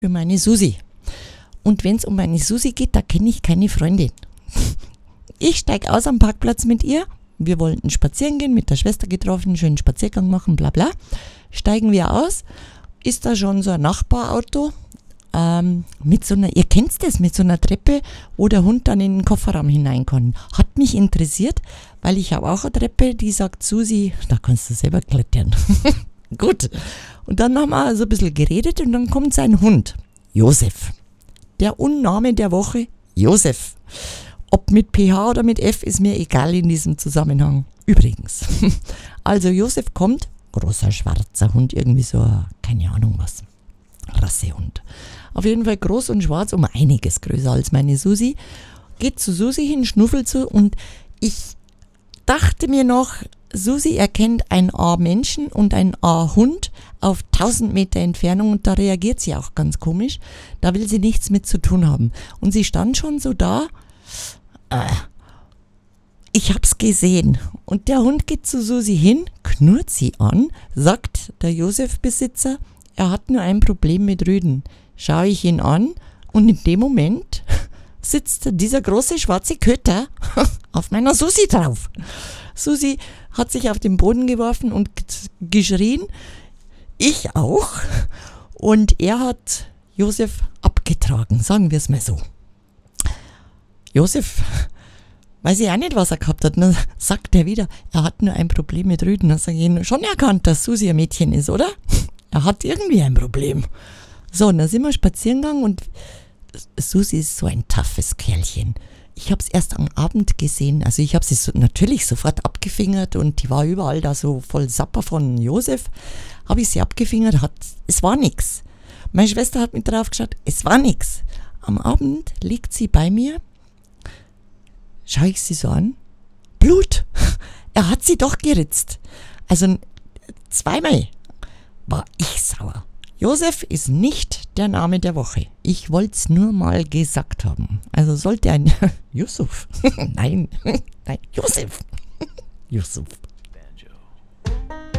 für meine Susi. Und wenn es um meine Susi geht, da kenne ich keine Freundin. Ich steige aus am Parkplatz mit ihr. Wir wollten spazieren gehen, mit der Schwester getroffen, einen schönen Spaziergang machen, bla bla. Steigen wir aus, ist da schon so ein Nachbarauto mit so einer, ihr kennt das, mit so einer Treppe, wo der Hund dann in den Kofferraum hinein kann. Hat mich interessiert, weil ich habe auch eine Treppe, die sagt, Susi, da kannst du selber klettern. Gut. Und dann haben wir so ein bisschen geredet und dann kommt sein Hund, Josef. Der Unname der Woche, Josef. Ob mit PH oder mit F ist mir egal in diesem Zusammenhang. Übrigens. Also Josef kommt, großer schwarzer Hund, irgendwie so, keine Ahnung was, Rassehund. Auf jeden Fall groß und schwarz, um einiges größer als meine Susi. Geht zu Susi hin, schnuffelt so und ich dachte mir noch, Susi erkennt ein A-Menschen und ein A-Hund auf 1000 Meter Entfernung und da reagiert sie auch ganz komisch. Da will sie nichts mit zu tun haben. Und sie stand schon so da, ich hab's gesehen. Und der Hund geht zu Susi hin, knurrt sie an, sagt der Josef-Besitzer, er hat nur ein Problem mit Rüden. Schaue ich ihn an und in dem Moment sitzt dieser große schwarze Köter auf meiner Susi drauf. Susi hat sich auf den Boden geworfen und geschrien, ich auch. Und er hat Josef abgetragen, sagen wir es mal so. Josef, weiß ich auch nicht, was er gehabt hat. Dann sagt er wieder, er hat nur ein Problem mit Rüden. Dann sage ich ihm, schon erkannt, dass Susi ein Mädchen ist, oder? Er hat irgendwie ein Problem. So, und dann sind wir spazieren gegangen und Susi ist so ein toughes Kerlchen. Ich habe es erst am Abend gesehen, also ich habe sie natürlich sofort abgefingert und die war überall da so voll Sapper von Josef. Habe ich sie abgefingert, es war nix. Meine Schwester hat mit drauf geschaut, es war nix. Am Abend liegt sie bei mir, schaue ich sie so an, Blut, er hat sie doch geritzt. Also zweimal war ich sauer. Josef ist nicht der Name der Woche. Ich wollte es nur mal gesagt haben. Also sollte ein Yusuf, nein, Josef.